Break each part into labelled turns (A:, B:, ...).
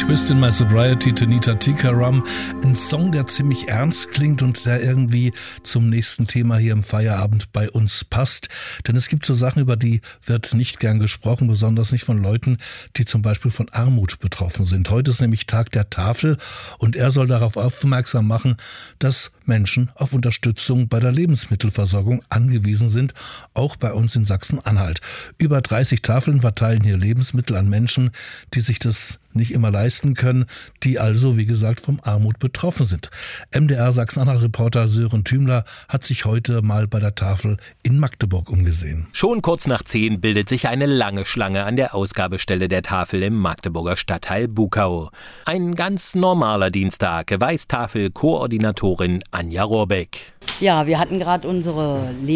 A: Twist in My Sobriety, Tanita Tikaram. Ein Song, der ziemlich ernst klingt und der irgendwie zum nächsten Thema hier im Feierabend bei uns passt. Denn es gibt so Sachen, über die wird nicht gern gesprochen, besonders nicht von Leuten, die zum Beispiel von Armut betroffen sind. Heute ist nämlich Tag der Tafel und er soll darauf aufmerksam machen, dass Menschen auf Unterstützung bei der Lebensmittelversorgung angewiesen sind, auch bei uns in Sachsen-Anhalt. Über 30 Tafeln verteilen hier Lebensmittel an Menschen, die sich das nicht immer leisten können, die also, wie gesagt, vom Armut betroffen sind. MDR Sachsen-Anhalt-Reporter Sören Thümler hat sich heute mal bei der Tafel in Magdeburg umgesehen.
B: Schon kurz nach 10 bildet sich eine lange Schlange an der Ausgabestelle der Tafel im Magdeburger Stadtteil Bukau. Ein ganz normaler Dienstag, weiß Tafelkoordinatorin Anja Rohrbeck.
C: Ja, wir hatten gerade unsere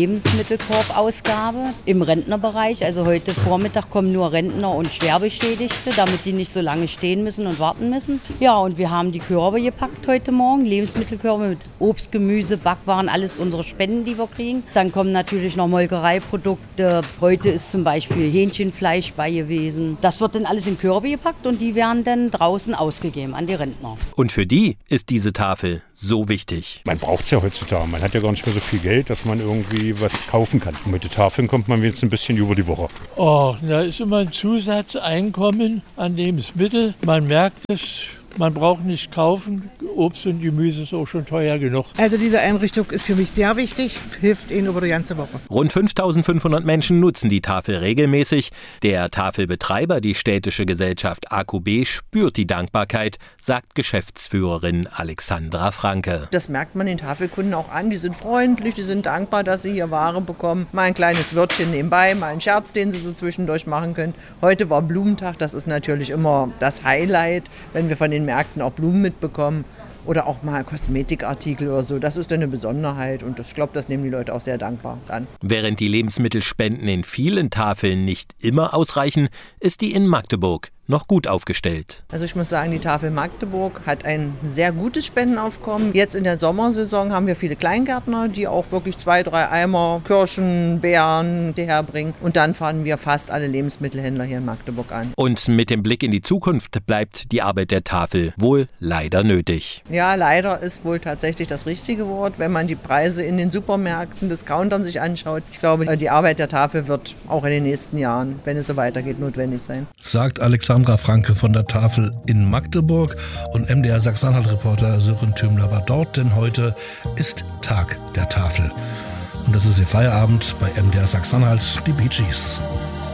C: Lebensmittelkorbausgabe im Rentnerbereich. Also heute Vormittag kommen nur Rentner und Schwerbeschädigte, damit die nicht so lange stehen müssen und warten müssen. Ja, und wir haben die Körbe gepackt heute Morgen, Lebensmittelkörbe mit Obst, Gemüse, Backwaren, alles unsere Spenden, die wir kriegen. Dann kommen natürlich noch Molkereiprodukte. Heute ist zum Beispiel Hähnchenfleisch bei gewesen. Das wird dann alles in Körbe gepackt und die werden dann draußen ausgegeben an die Rentner.
B: Und für die ist diese Tafel so wichtig.
D: Man braucht es ja heutzutage. Man hat ja gar nicht mehr so viel Geld, dass man irgendwie was kaufen kann. Und mit den Tafeln kommt man jetzt ein bisschen über die Woche.
E: Oh, da ist immer ein Zusatzeinkommen an Lebensmittel. Man merkt es. Man braucht nicht kaufen, Obst und Gemüse ist auch schon teuer genug.
F: Also diese Einrichtung ist für mich sehr wichtig, hilft Ihnen über die ganze Woche.
B: Rund 5.500 Menschen nutzen die Tafel regelmäßig. Der Tafelbetreiber, die städtische Gesellschaft AQB, spürt die Dankbarkeit, sagt Geschäftsführerin Alexandra Franke.
G: Das merkt man den Tafelkunden auch an, die sind freundlich, die sind dankbar, dass sie hier Ware bekommen. Mal ein kleines Wörtchen nebenbei, mal einen Scherz, den sie so zwischendurch machen können. Heute war Blumentag, das ist natürlich immer das Highlight, wenn wir von den Märkten auch Blumen mitbekommen oder auch mal Kosmetikartikel oder so. Das ist eine Besonderheit und ich glaube, das nehmen die Leute auch sehr dankbar an.
B: Während die Lebensmittelspenden in vielen Tafeln nicht immer ausreichen, ist die in Magdeburg noch gut aufgestellt.
G: Also ich muss sagen, die Tafel Magdeburg hat ein sehr gutes Spendenaufkommen. Jetzt in der Sommersaison haben wir viele Kleingärtner, die auch wirklich 2, 3 Eimer Kirschen, Beeren herbringen. Und dann fahren wir fast alle Lebensmittelhändler hier in Magdeburg an.
B: Und mit dem Blick in die Zukunft bleibt die Arbeit der Tafel wohl leider nötig.
G: Ja, leider ist wohl tatsächlich das richtige Wort, wenn man die Preise in den Supermärkten, Discountern sich anschaut. Ich glaube, die Arbeit der Tafel wird auch in den nächsten Jahren, wenn es so weitergeht, notwendig sein.
A: Sagt Alexandra Franke von der Tafel in Magdeburg und MDR Sachsen-Anhalt-Reporter Sören Thümler war dort, denn heute ist Tag der Tafel. Und das ist Ihr Feierabend bei MDR Sachsen-Anhalt, die Bee Gees.